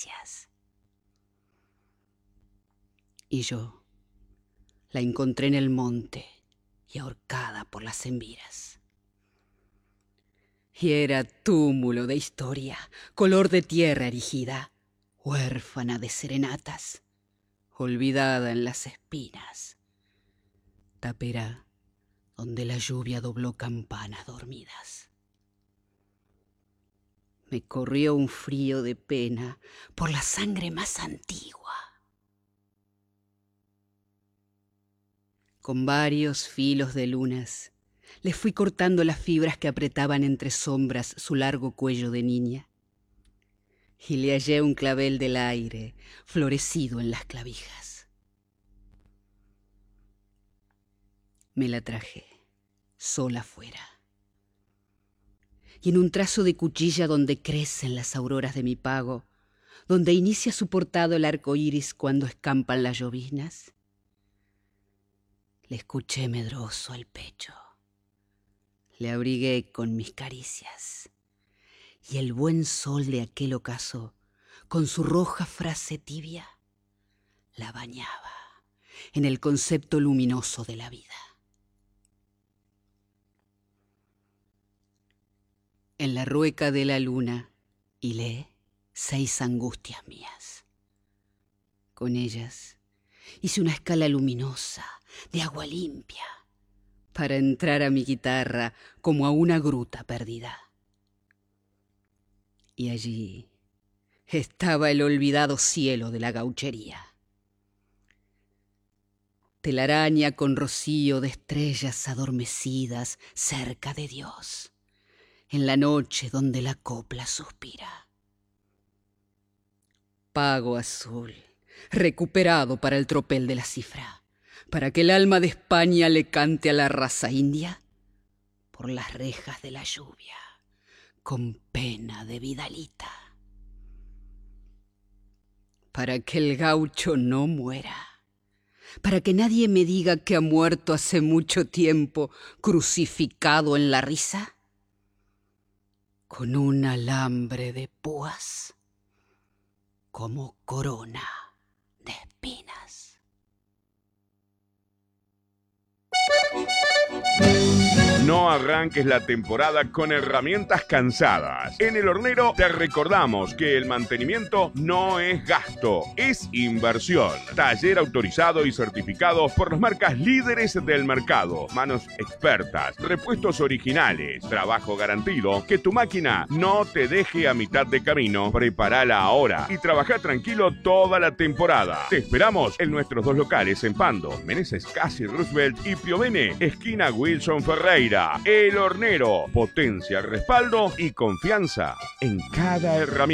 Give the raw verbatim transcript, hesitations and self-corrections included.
caricias. Y yo la encontré en el monte y ahorcada por las embiras. Y era túmulo de historia, color de tierra erigida, huérfana de serenatas, olvidada en las espinas, tapera donde la lluvia dobló campanas dormidas. Me corrió un frío de pena por la sangre más antigua. Con varios filos de lunas le fui cortando las fibras que apretaban entre sombras su largo cuello de niña. Y le hallé un clavel del aire florecido en las clavijas. Me la traje sola fuera. Y en un trazo de cuchilla donde crecen las auroras de mi pago, donde inicia su portado el arco iris cuando escampan las lloviznas, le escuché medroso el pecho. Le abrigué con mis caricias, y el buen sol de aquel ocaso, con su roja frase tibia, la bañaba en el concepto luminoso de la vida. En la rueca de la luna hilé seis angustias mías. Con ellas hice una escala luminosa de agua limpia para entrar a mi guitarra como a una gruta perdida. Y allí estaba el olvidado cielo de la gauchería. Telaraña con rocío de estrellas adormecidas cerca de Dios, en la noche donde la copla suspira. Pago azul, recuperado para el tropel de la cifra, para que el alma de España le cante a la raza india, por las rejas de la lluvia, con pena de Vidalita. Para que el gaucho no muera, para que nadie me diga que ha muerto hace mucho tiempo crucificado en la risa, con un alambre de púas como corona de espinas. No arranques la temporada con herramientas cansadas. En El Hornero te recordamos que el mantenimiento no es gasto, es inversión. Taller autorizado y certificado por las marcas líderes del mercado. Manos expertas, repuestos originales, trabajo garantido. Que tu máquina no te deje a mitad de camino. Prepárala ahora y trabaja tranquilo toda la temporada. Te esperamos en nuestros dos locales en Pando, Meneses Casi Roosevelt y Piovene, esquina Wilson Ferreira. El Hornero, potencia, respaldo y confianza en cada herramienta.